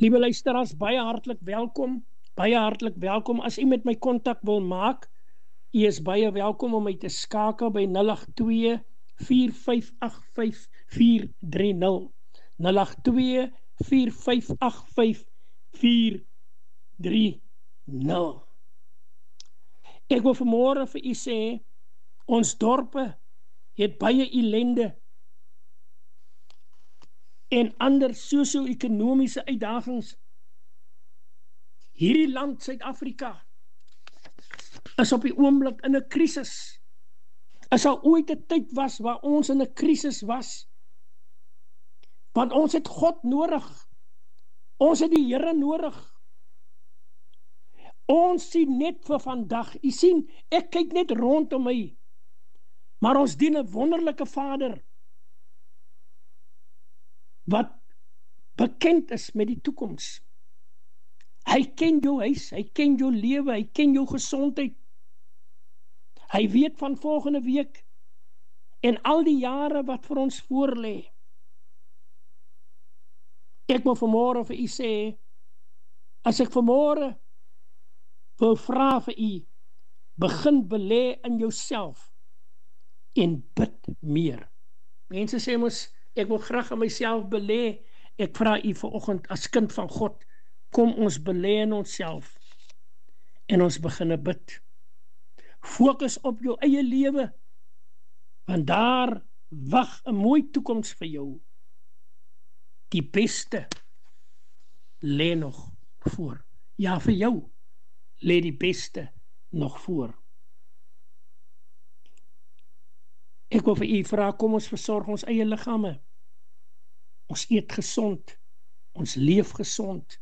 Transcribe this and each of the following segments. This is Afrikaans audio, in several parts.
Liewe luisteraars, baie hartlik welkom. Baie hartlik welkom. As u met my kontak wil maak, u is baie welkom om my te skakel by 082 4585 430. 082 4585 430. Ek wil vanmôre vir u sê, ons dorpe het baie ellende en ander sosio-ekonomiese uitdagings. Hierdie land, Suid-Afrika, is op die oomblik in 'n krisis. As al ooit 'n tyd was waar ons in 'n krisis was, want ons het God nodig. Ons het die Here nodig. Ons sien net vir vandag. U sien, ek kyk net rondom my, maar ons dien 'n wonderlike Vader, wat bekend is met die toekoms. Hy ken jou huis, hy ken jou lewe, hy ken jou gesondheid. Hy weet van volgende week en al die jare wat vir ons voorlê. Ek wil vanmôre vir u sê, as ek vanmôre wil vra vir u, begin belê in jouself en bid meer. Mense sê mos, ek wil graag in myself belê. Ek vra u vanoggend as kind van God, kom ons belê in onsself en ons begin bid. Fokus op jou eie lewe, want daar wag 'n mooi toekoms vir jou. Die beste lê nog voor. Ja, vir jou lê die beste nog voor. Ek wil vir u vra, kom ons versorg ons eie liggame. Ons eet gesond, ons leef gesond.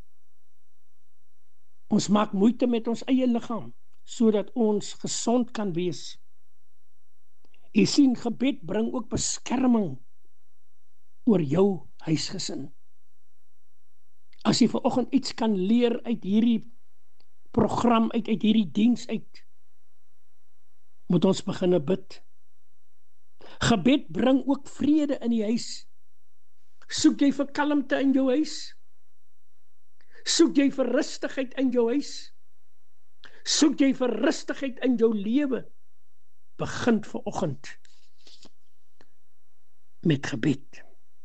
Ons maak moeite met ons eie liggaam, sodat ons gesond kan wees. U sien, gebed bring ook beskerming oor jou huisgesin. As jy vanoggend iets kan leer uit hierdie program, uit hierdie diens uit, moet ons begin bid. Gebed bring ook vrede in die huis. Soek jy vir kalmte in jou huis? Soek jy vir rustigheid in jou huis? Soek jy vir rustigheid in jou lewe? Begin vanoggend met gebed.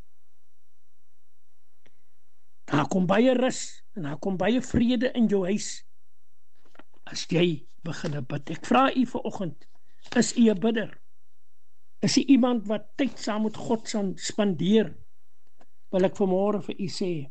Daar kom baie rus en daar kom baie vrede in jou huis as jy begin bid. Ek vra u vanoggend, is u 'n bidder? Is u iemand wat tyd saam met God spandeer? Wil ek vanmôre vir u sê.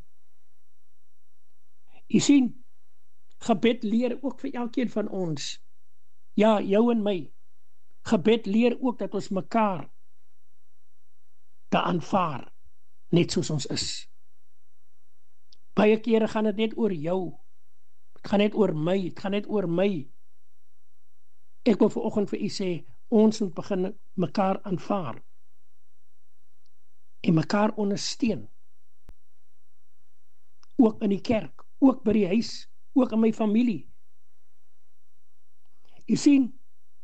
U sien, gebed leer ook vir elkeen van ons. Ja, jou en my. Gebed leer ook dat ons mekaar te aanvaar, net soos ons is. Baie kere gaan dit net oor jou. Het gaan net oor my, het gaan net oor my. Ek wil vanoggend vir u sê, ons moet begin mekaar aanvaar en mekaar ondersteun. Ook in die kerk, ook by die huis, ook in my familie. U sien,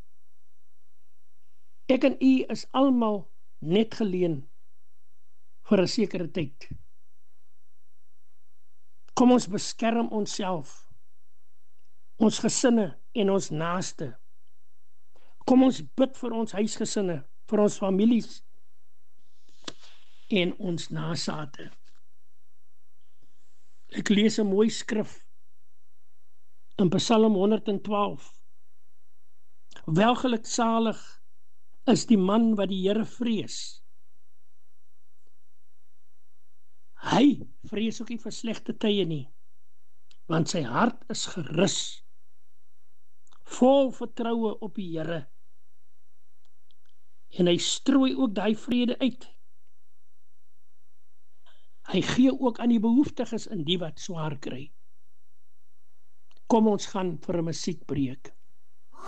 ek en u is almal net geleen vir 'n sekere tyd. Kom ons beskerm onsself, ons gesinne en ons naaste. Kom ons bid vir ons huisgesinne, vir ons families en ons nasate. Ek lees 'n mooi skrif in Psalm 112. Welgeluksalig is die man wat die Here vrees. Hy vrees ook nie vir slegte tye nie, want sy hart is gerus, vol vertroue op die Here. En hy strooi ook daai vrede uit. Hy gee ook aan die behoeftiges en die wat swaar kry. Kom ons gaan vir 'n musiekbreek.